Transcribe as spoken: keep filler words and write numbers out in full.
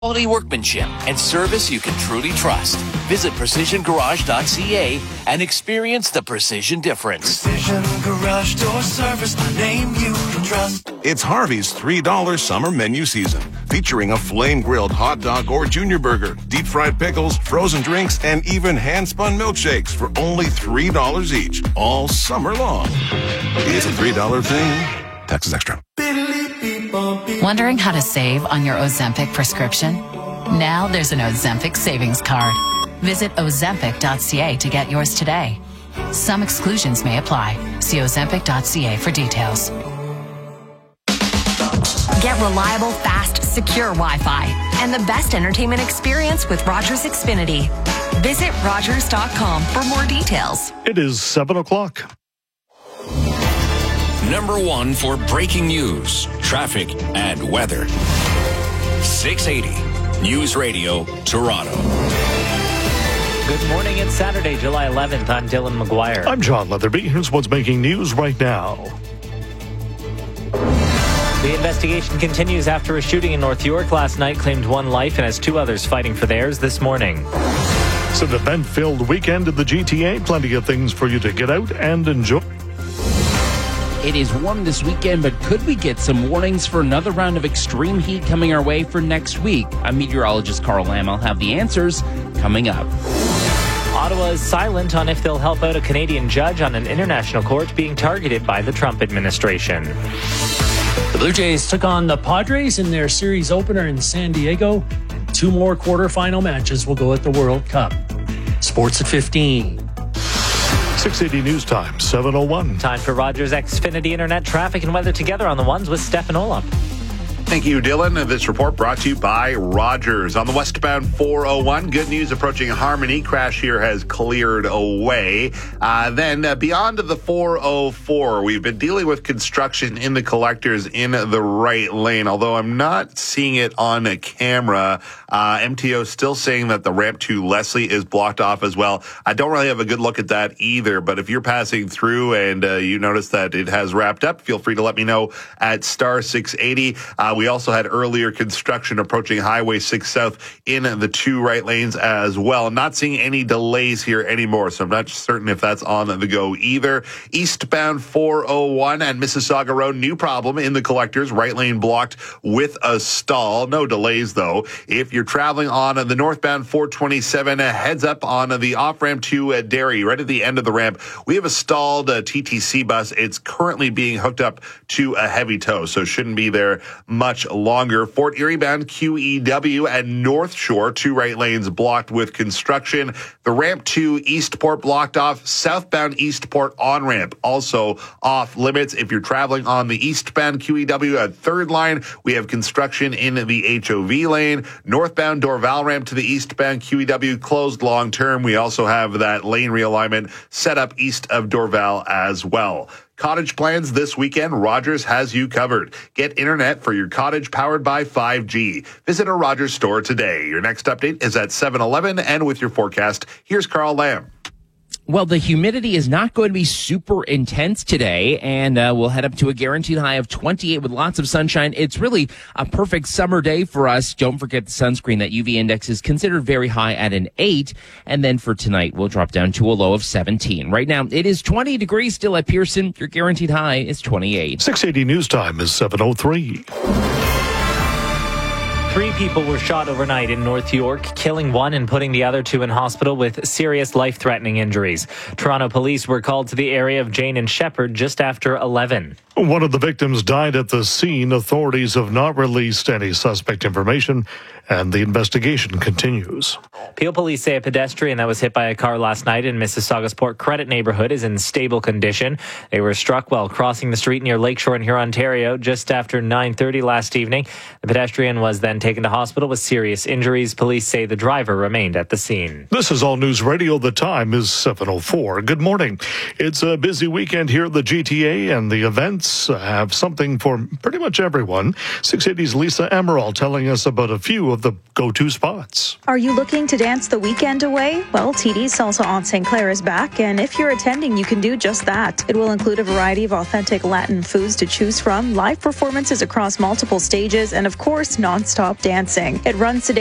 Quality workmanship and service you can truly trust. Visit precision garage dot c a and experience the precision difference. Precision Garage Door Service, the name you can trust. It's Harvey's three dollar summer menu season, featuring a flame-grilled hot dog or junior burger, deep-fried pickles, frozen drinks, and even hand-spun milkshakes for only three dollars each, all summer long. It's a three dollar thing. Taxes extra. Wondering how to save on your Ozempic prescription? Now there's an Ozempic savings card. Visit ozempic dot c a to get yours today. Some exclusions may apply. See ozempic dot c a for details. Get reliable, fast, secure Wi-Fi and the best entertainment experience with Rogers Xfinity. Visit rogers dot com for more details. It is seven o'clock. Number one for breaking news, traffic, and weather. six eighty News Radio, Toronto. Good morning. It's Saturday, July eleventh. I'm Dylan McGuire. I'm John Leatherby. Here's what's making news right now. The investigation continues after a shooting in North York last night claimed one life and has two others fighting for theirs this morning. It's an event-filled weekend in the G T A. Plenty of things for you to get out and enjoy. It is warm this weekend, but could we get some warnings for another round of extreme heat coming our way for next week? I'm meteorologist Carl Lamb. I'll have the answers coming up. Ottawa is silent on if they'll help out a Canadian judge on an international court being targeted by the Trump administration. The Blue Jays took on the Padres in their series opener in San Diego. Two more quarterfinal matches will go at the World Cup. Sports at fifteen. six eighty News Time, seven oh one. Time for Rogers Xfinity Internet traffic and weather together on the ones with Stefan Olaf. Thank you, Dylan. This report brought to you by Rogers. On the westbound four oh one, good news approaching Harmony. Crash here has cleared away. Uh, then uh, beyond the four oh four, we've been dealing with construction in the collectors in the right lane, although I'm not seeing it on a camera. Uh, M T O still saying that the ramp to Leslie is blocked off as well. I don't really have a good look at that either, but if you're passing through and uh, you notice that it has wrapped up, feel free to let me know at star six eighty. Uh, we also had earlier construction approaching Highway six South in the two right lanes as well. Not seeing any delays here anymore, so I'm not certain if that's on the go either. Eastbound four oh one and Mississauga Road, new problem in the collectors. Right lane blocked with a stall. No delays, though. If you're traveling on the northbound four twenty-seven, uh, heads up on the off-ramp to uh, Derry, right at the end of the ramp. We have a stalled uh, T T C bus. It's currently being hooked up to a heavy tow, so shouldn't be there much longer. Fort Erie bound Q E W and North Shore, two right lanes blocked with construction. The ramp to Eastport blocked off. Southbound Eastport on-ramp also off limits. If you're traveling on the eastbound Q E W at third line, we have construction in the H O V lane. Northbound Dorval ramp to the eastbound Q E W closed long term. We also have that lane realignment set up east of Dorval as well. Cottage plans this weekend, Rogers has you covered. Get internet for your cottage powered by five G. Visit a Rogers store today. Your next update is at seven eleven, and with your forecast, here's Carl Lamb. Well, the humidity is not going to be super intense today, and uh, we'll head up to a guaranteed high of twenty-eight with lots of sunshine. It's really a perfect summer day for us. Don't forget the sunscreen. That U V index is considered very high at an eight. And then for tonight, we'll drop down to a low of seventeen. Right now, it is twenty degrees still at Pearson. Your guaranteed high is twenty-eight. six eighty News Time is seven oh three. Three people were shot overnight in North York, killing one and putting the other two in hospital with serious life-threatening injuries. Toronto police were called to the area of Jane and Shepherd just after eleven. One of the victims died at the scene. Authorities have not released any suspect information, and the investigation continues. Peel police say a pedestrian that was hit by a car last night in Mississauga's Port Credit neighborhood is in stable condition. They were struck while crossing the street near Lakeshore in Huron, Ontario, just after nine thirty last evening. The pedestrian was then taken to hospital with serious injuries. Police say the driver remained at the scene. This is All News Radio. The time is seven oh four. Good morning. It's a busy weekend here at the G T A, and the event events have something for pretty much everyone. six eighty's Lisa Emerald telling us about a few of the go-to spots. Are you looking to dance the weekend away? Well, T D's Salsa on Saint Clair is back, and if you're attending, you can do just that. It will include a variety of authentic Latin foods to choose from, live performances across multiple stages, and of course, non-stop dancing. It runs today